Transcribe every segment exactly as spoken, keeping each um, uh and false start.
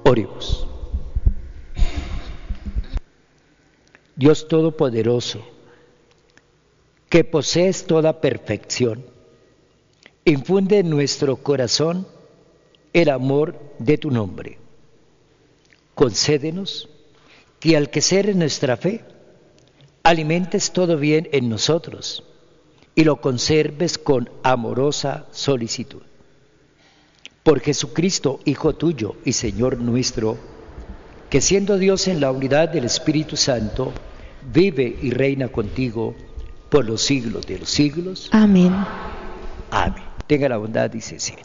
Oremos. Dios Todopoderoso, que posees toda perfección, infunde en nuestro corazón el amor de tu nombre. Concédenos que al crecer en nuestra fe, alimentes todo bien en nosotros y lo conserves con amorosa solicitud. Por Jesucristo, Hijo tuyo y Señor nuestro, que siendo Dios en la unidad del Espíritu Santo, vive y reina contigo por los siglos de los siglos. Amén. Amén. Tenga la bondad y se sienta.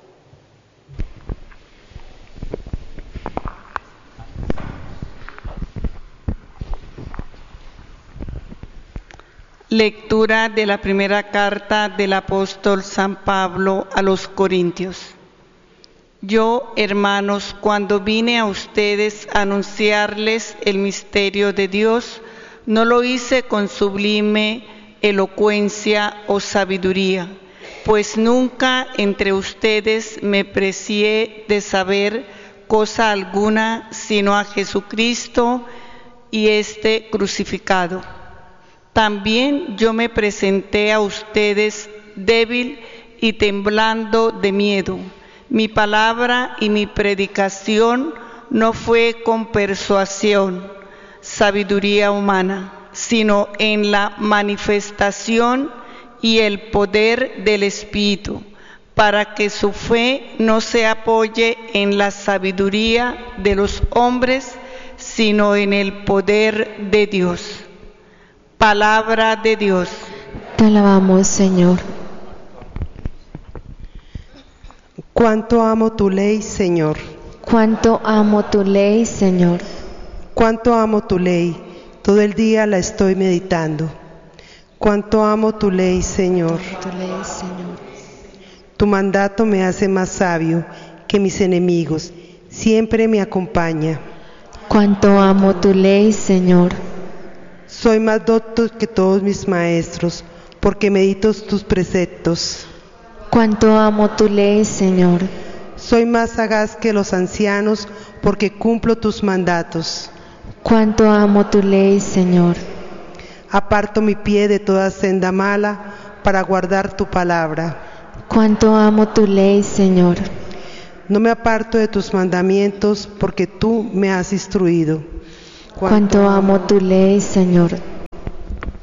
Lectura de la primera carta del apóstol San Pablo a los Corintios. Yo, hermanos, cuando vine a ustedes a anunciarles el misterio de Dios, no lo hice con sublime elocuencia o sabiduría, pues nunca entre ustedes me precié de saber cosa alguna sino a Jesucristo y este crucificado. También yo me presenté a ustedes débil y temblando de miedo. Mi palabra y mi predicación no fue con persuasión, sabiduría humana, sino en la manifestación y el poder del Espíritu, para que su fe no se apoye en la sabiduría de los hombres, sino en el poder de Dios. Palabra de Dios. Te alabamos, Señor. Cuánto amo tu ley, Señor. Cuánto amo tu ley, Señor. Cuánto amo tu ley, todo el día la estoy meditando. Cuánto amo tu ley, Señor. Tu ley, Señor. Tu mandato me hace más sabio que mis enemigos, siempre me acompaña. Cuánto amo tu ley, Señor. Soy más docto que todos mis maestros, porque medito tus preceptos. Cuánto amo tu ley, Señor. Soy más sagaz que los ancianos, porque cumplo tus mandatos. Cuánto amo tu ley, Señor. Aparto mi pie de toda senda mala, para guardar tu palabra. Cuánto amo tu ley, Señor. No me aparto de tus mandamientos, porque tú me has instruido. Cuánto amo tu ley, Señor.